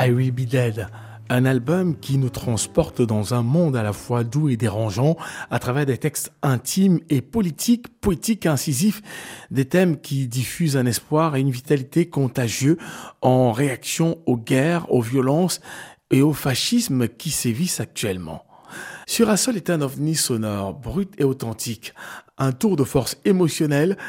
I Will Be Dead, un album qui nous transporte dans un monde à la fois doux et dérangeant à travers des textes intimes et politiques, poétiques et incisifs, des thèmes qui diffusent un espoir et une vitalité contagieux en réaction aux guerres, aux violences et au fascisme qui sévissent actuellement. Sur un sol est un ovni sonore, brut et authentique, un tour de force émotionnel